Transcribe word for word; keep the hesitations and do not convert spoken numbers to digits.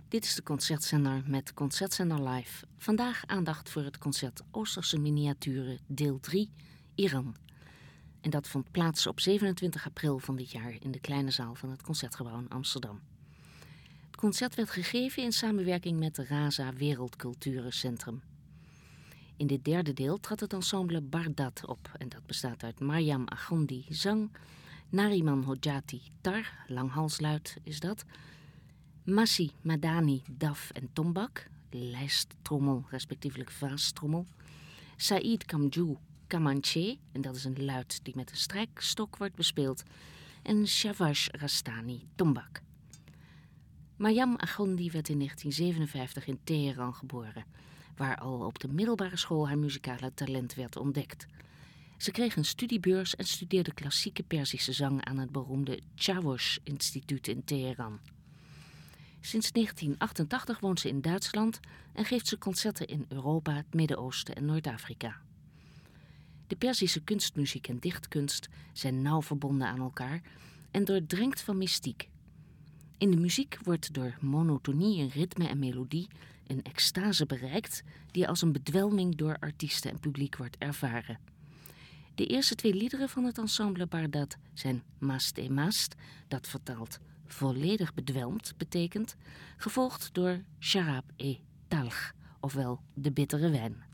Dit is de Concertzender met Concertzender Live. Vandaag aandacht voor het concert Oosterse Miniaturen deel drie, Iran. En dat vond plaats op zevenentwintig april van dit jaar in de kleine zaal van het Concertgebouw in Amsterdam. Het concert werd gegeven in samenwerking met Raza Wereldculturencentrum. In dit derde deel trad het ensemble Bardat op en dat bestaat uit Maryam Agondi zang, Nariman Hodjati tar, langhalsluid is dat, Massi Madani daf en tombak, lijsttrommel respectievelijk vaastrommel, Saïd Kamjou kamanché, en dat is een luid die met een strijkstok wordt bespeeld, en Shavash Rastani tombak. Maryam Agondi werd in negentien zevenenvijftig in Teheran geboren, waar al op de middelbare school haar muzikale talent werd ontdekt. Ze kreeg een studiebeurs en studeerde klassieke Perzische zang aan het beroemde Çavuş Instituut in Teheran. Sinds negentien achtentachtig woont ze in Duitsland en geeft ze concerten in Europa, het Midden-Oosten en Noord-Afrika. De Perzische kunstmuziek en dichtkunst zijn nauw verbonden aan elkaar en doordrenkt van mystiek. In de muziek wordt door monotonie in ritme en melodie een extase bereikt die als een bedwelming door artiesten en publiek wordt ervaren. De eerste twee liederen van het ensemble Bardat zijn Mast e Mast, dat vertaald volledig bedwelmd betekent, gevolgd door Sharab e Talg, ofwel de bittere wijn.